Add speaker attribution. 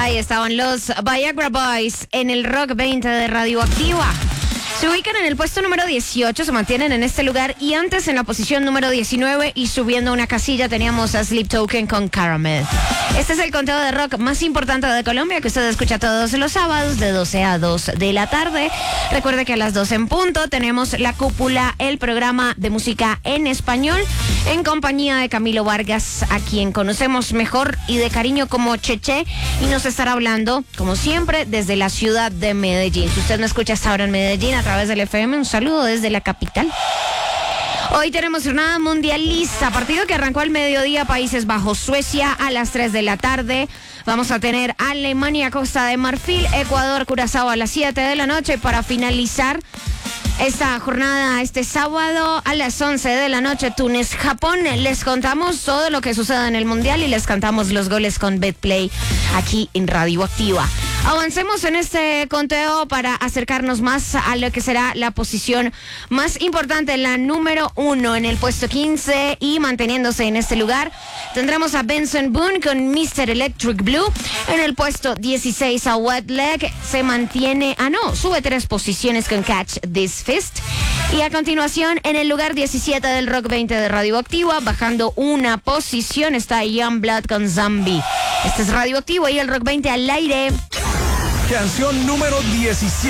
Speaker 1: Ahí estaban los Viagra Boys en el Rock 20 de Radioactiva. Se ubican en el puesto número 18, se mantienen en este lugar y antes en la posición número 19 y subiendo una casilla teníamos a Sleep Token con Caramel. Este es el conteo de rock más importante de Colombia que usted escucha todos los sábados de 12 a 2 de la tarde. Recuerde que a las 2 en punto tenemos La Cúpula, el programa de música en español en compañía de Camilo Vargas, a quien conocemos mejor y de cariño como Cheche, y nos estará hablando, como siempre, desde la ciudad de Medellín. Si usted me escucha hasta ahora en Medellín a través del FM, un saludo desde la capital. Hoy tenemos jornada mundialista, partido que arrancó al mediodía, Países Bajos, Suecia a las 3 de la tarde. Vamos a tener Alemania, Costa de Marfil, Ecuador, Curazao a las 7 de la noche para finalizar esta jornada este sábado a las 11 de la noche, Túnez, Japón. Les contamos todo lo que sucede en el Mundial y les cantamos los goles con BetPlay aquí en Radioactiva. Avancemos en este conteo para acercarnos más a lo que será la posición más importante, la número 1 en el puesto 15 y manteniéndose en este lugar. Tendremos a Benson Boone con Mr. Electric Blue. En el puesto 16 a Wet Leg se mantiene, sube 3 posiciones con Catch This Fist. Y a continuación, en el lugar 17 del Rock 20 de Radioactiva, bajando una posición, está Youngblood con Zombie. Este es Radioactivo y el Rock 20 al aire.
Speaker 2: Canción número 17.